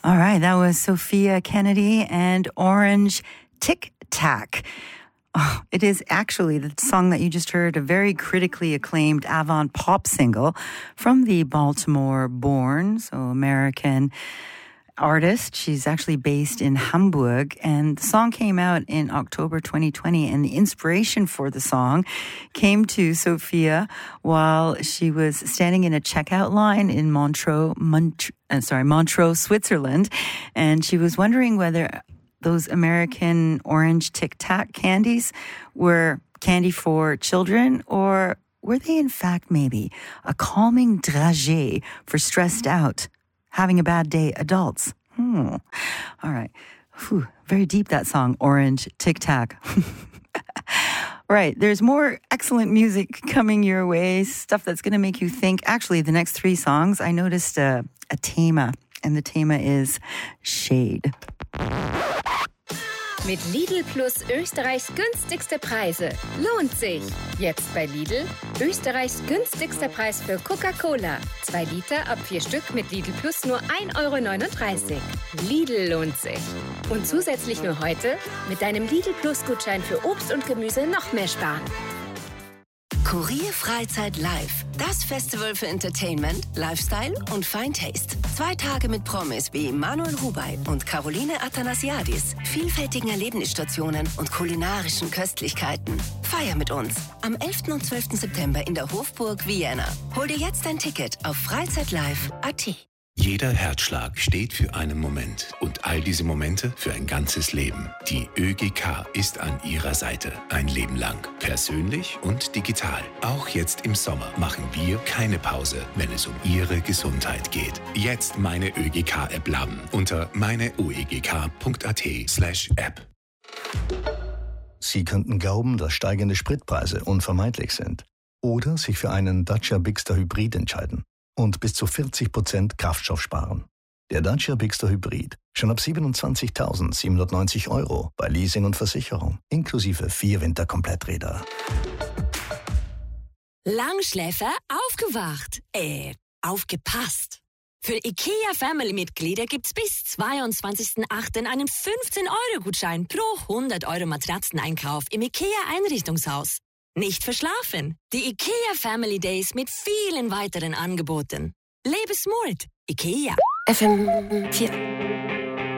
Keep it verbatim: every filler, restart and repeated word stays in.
All right, that was Sophia Kennedy and Orange Tic Tac. Oh, it is actually the song that you just heard, a very critically acclaimed avant pop single from the Baltimore-born, so American artist. She's actually based in Hamburg, and the song came out in October twenty twenty, and the inspiration for the song came to Sophia while she was standing in a checkout line in Montreux, Mont- uh, sorry, Montreux, Switzerland, and she was wondering whether those American orange Tic Tac candies were candy for children, or were they in fact maybe a calming dragée for stressed out, having a bad day adults? Hmm. All right. Whew. Very deep, that song, Orange Tic Tac. Right. There's more excellent music coming your way, stuff that's going to make you think. Actually, the next three songs, I noticed a, a thema, and the thema is shade. Mit Lidl Plus Österreichs günstigste Preise. Lohnt sich! Jetzt bei Lidl Österreichs günstigster Preis für Coca-Cola. Zwei Liter ab vier Stück mit Lidl Plus nur ein Euro neununddreißig. Lidl lohnt sich. Und zusätzlich nur heute mit deinem Lidl Plus Gutschein für Obst und Gemüse noch mehr sparen. Kurier Freizeit Live. Das Festival für Entertainment, Lifestyle und Fine Taste. Zwei Tage mit Promis wie Manuel Rubey und Caroline Athanasiadis, vielfältigen Erlebnisstationen und kulinarischen Köstlichkeiten. Feier mit uns am elften und zwölften September in der Hofburg Vienna. Hol dir jetzt ein Ticket auf freizeitlive punkt at. Jeder Herzschlag steht für einen Moment und all diese Momente für ein ganzes Leben. Die ÖGK ist an Ihrer Seite, ein Leben lang, persönlich und digital. Auch jetzt im Sommer machen wir keine Pause, wenn es um Ihre Gesundheit geht. Jetzt meine ÖGK-App laden unter meineoegk.at slash app. Sie könnten glauben, dass steigende Spritpreise unvermeidlich sind. Oder sich für einen Dacia Bigster Hybrid entscheiden und bis zu vierzig Prozent Kraftstoff sparen. Der Dacia Bigster Hybrid, schon ab siebenundzwanzigtausendsiebenhundertneunzig Euro bei Leasing und Versicherung, inklusive vier Winterkompletträder. Langschläfer aufgewacht. Äh, aufgepasst. Für IKEA-Family-Mitglieder gibt's bis zweiundzwanzigsten achten einen fünfzehn Euro Gutschein pro hundert Euro Matratzeneinkauf im IKEA-Einrichtungshaus. Nicht verschlafen. Die IKEA Family Days mit vielen weiteren Angeboten. Lebe smart. IKEA. F M vier.